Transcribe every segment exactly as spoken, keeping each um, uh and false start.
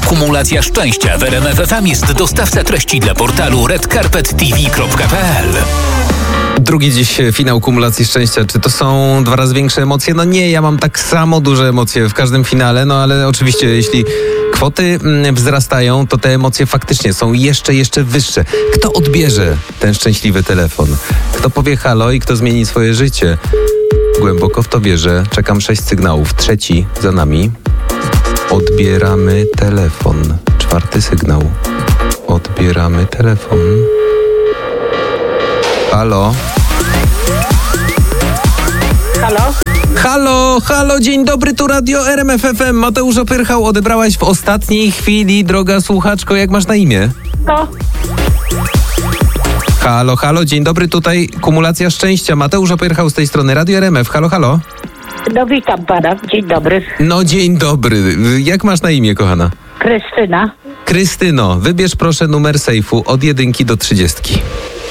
Kumulacja szczęścia w R M F F M jest dostawca treści dla portalu red carpet t v kropka p l. Drugi dziś finał kumulacji szczęścia. Czy to są dwa razy większe emocje? No nie, ja mam tak samo duże emocje w każdym finale, no ale oczywiście jeśli kwoty wzrastają, to te emocje faktycznie są jeszcze, jeszcze wyższe. Kto odbierze ten szczęśliwy telefon? Kto powie halo i kto zmieni swoje życie? Głęboko w to wierzę. Czekam sześć sygnałów. Trzeci za nami. Odbieramy telefon. Czwarty sygnał. Odbieramy telefon. Halo? Halo? Halo, halo, dzień dobry, tu Radio R M F F M. Mateusz Opyrchał, odebrałaś w ostatniej chwili, droga słuchaczko, jak masz na imię? No. Halo, halo, dzień dobry, tutaj Kumulacja Szczęścia. Mateusz Opyrchał z tej strony, Radio R M F. Halo, halo. No witam pana, dzień dobry. No dzień dobry, jak masz na imię, kochana? Krystyna. Krystyno, wybierz proszę numer sejfu od jedynki do trzydziestki.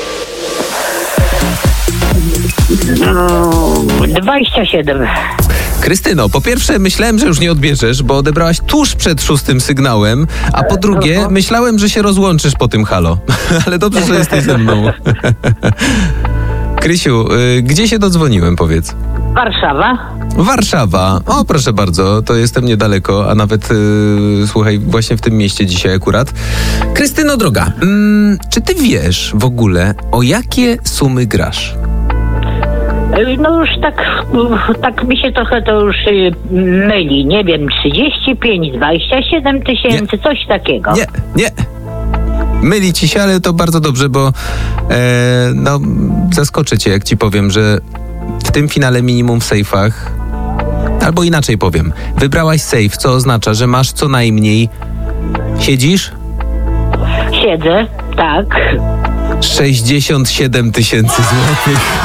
dwadzieścia siedem. Krystyno, po pierwsze myślałem, że już nie odbierzesz, bo odebrałaś tuż przed szóstym sygnałem, a po drugie myślałem, że się rozłączysz po tym halo. Ale dobrze, że jesteś ze mną. Krysiu, y, gdzie się dodzwoniłem, powiedz? Warszawa. Warszawa. O, proszę bardzo, to jestem niedaleko, a nawet, y, słuchaj, właśnie w tym mieście dzisiaj akurat. Krystyno, droga, mm, czy ty wiesz w ogóle, o jakie sumy grasz? No już tak, tak mi się trochę to już y, myli. Nie wiem, trzydzieści pięć, dwadzieścia siedem tysięcy, coś takiego. Nie, nie. Myli ci się, ale to bardzo dobrze, bo e, no, zaskoczę cię, jak ci powiem, że w tym finale minimum w sejfach, albo inaczej powiem, wybrałaś sejf, co oznacza, że masz co najmniej, siedzisz? Siedzę, tak. sześćdziesiąt siedem tysięcy złotych.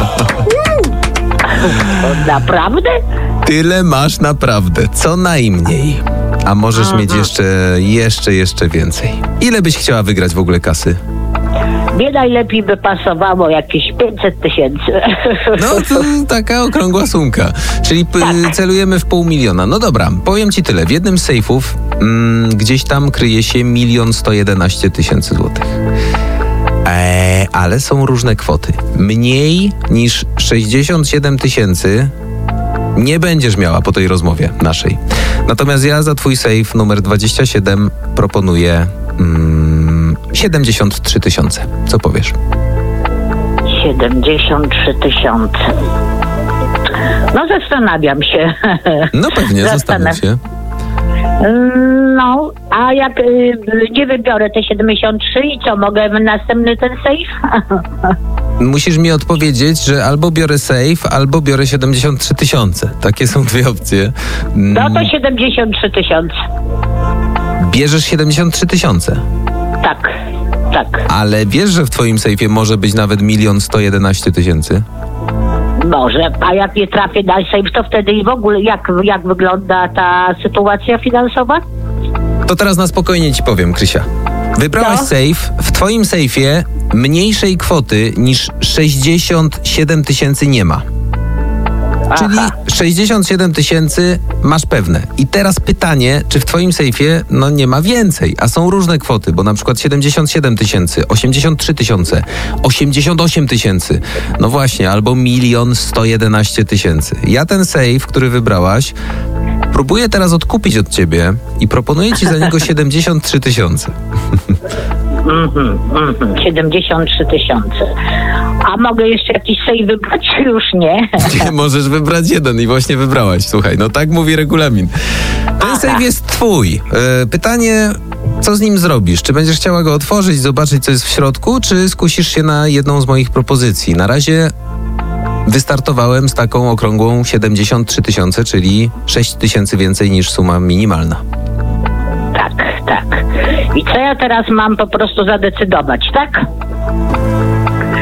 Naprawdę? Tyle masz naprawdę, co najmniej. A możesz Aha. mieć jeszcze, jeszcze, jeszcze więcej. Ile byś chciała wygrać w ogóle kasy? Mnie najlepiej by pasowało jakieś pięćset tysięcy. No to taka okrągła sumka. Czyli p- tak. celujemy w pół miliona. No dobra, powiem ci tyle. W jednym z sejfów mm, gdzieś tam kryje się milion sto jedenaście tysięcy złotych. Eee, ale są różne kwoty. Mniej niż sześćdziesiąt siedem tysięcy nie będziesz miała po tej rozmowie naszej. Natomiast ja za twój sejf numer dwadzieścia siedem proponuję mm, siedemdziesiąt trzy tysiące. Co powiesz? siedemdziesiąt trzy tysiące. No zastanawiam się. No pewnie, zastanów się. No, a jak y, nie wybiorę te siedemdziesiąt trzy i co, mogę w następny ten sejf? Musisz mi odpowiedzieć, że albo biorę sejf, albo biorę siedemdziesiąt trzy tysiące. Takie są dwie opcje. No to siedemdziesiąt trzy tysiące. Bierzesz siedemdziesiąt trzy tysiące? Tak, tak. Ale wiesz, że w twoim sejfie może być nawet milion sto jedenaście tysięcy? Może, a jak nie trafię na sejf, to wtedy i w ogóle jak, jak wygląda ta sytuacja finansowa? To teraz na spokojnie ci powiem, Krysia. Wybrałaś no. sejf, w twoim sejfie mniejszej kwoty niż sześćdziesiąt siedem tysięcy nie ma. Czyli sześćdziesiąt siedem tysięcy masz pewne. I teraz pytanie, czy w twoim sejfie no nie ma więcej, a są różne kwoty, bo na przykład siedemdziesiąt siedem tysięcy, osiemdziesiąt trzy tysiące, osiemdziesiąt osiem tysięcy. No właśnie, albo milion sto jedenaście tysięcy. Ja ten sejf, który wybrałaś, próbuję teraz odkupić od ciebie i proponuję ci za niego siedemdziesiąt trzy tysiące. Mhm, mhm, siedemdziesiąt trzy tysiące. A mogę jeszcze jakiś sejf wybrać? Już nie. Nie, możesz wybrać jeden i właśnie wybrałaś. Słuchaj, no tak mówi regulamin. Ten sejf jest twój. E, pytanie, co z nim zrobisz? Czy będziesz chciała go otworzyć, zobaczyć, co jest w środku, czy skusisz się na jedną z moich propozycji? Na razie wystartowałem z taką okrągłą siedemdziesiąt trzy tysiące, czyli sześć tysięcy więcej niż suma minimalna. Tak, tak. I co ja teraz mam po prostu zadecydować, tak? Co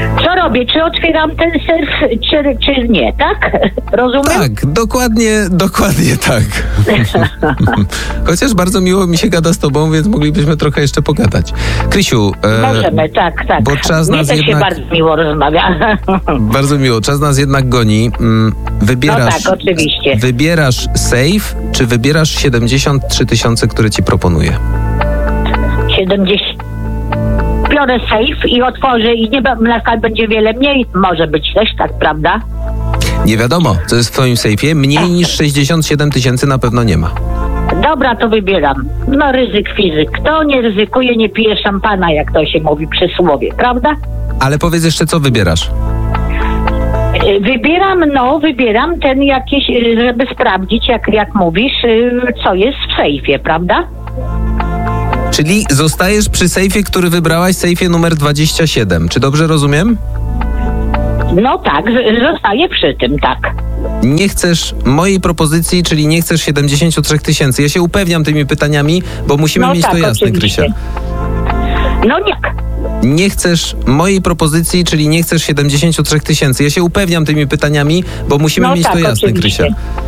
robię? Czy otwieram ten sejf, czy, czy nie, tak? Rozumiem? Tak, dokładnie, dokładnie tak. Chociaż bardzo miło mi się gada z tobą, więc moglibyśmy trochę jeszcze pogadać. Krysiu, e, Możemy, tak, tak. bo czas Mnie nas też jednak... się bardzo miło rozmawia. Bardzo miło, czas nas jednak goni. Mm, Wybierasz, No tak, oczywiście. Wybierasz safe, czy wybierasz siedemdziesiąt trzy tysiące, które ci proponuję? siedemdziesiąt. Biorę sejf i otworzę i nie, na przykład będzie wiele mniej. Może być też tak, prawda? Nie wiadomo, co jest w twoim sejfie. Mniej niż sześćdziesiąt siedem tysięcy na pewno nie ma. Dobra, to wybieram. No ryzyk fizyk. Kto nie ryzykuje, nie pije szampana, jak to się mówi przysłowie, prawda? Ale powiedz jeszcze, co wybierasz? Y, Wybieram, no, wybieram ten jakiś, y, żeby sprawdzić, jak, jak mówisz, y, co jest w sejfie, prawda? Czyli zostajesz przy sejfie, który wybrałaś, sejfie numer dwadzieścia siedem. Czy dobrze rozumiem? No tak, z- zostaję przy tym, tak. Nie chcesz mojej propozycji, czyli nie chcesz siedemdziesiąt trzy tysięcy. Ja się upewniam tymi pytaniami, bo musimy No mieć tak, to jasne, oczywiście. Krysia. No nie. Nie chcesz mojej propozycji, czyli nie chcesz siedemdziesiąt trzy tysięcy. Ja się upewniam tymi pytaniami, bo musimy No mieć tak, to jasne, oczywiście. Krysia.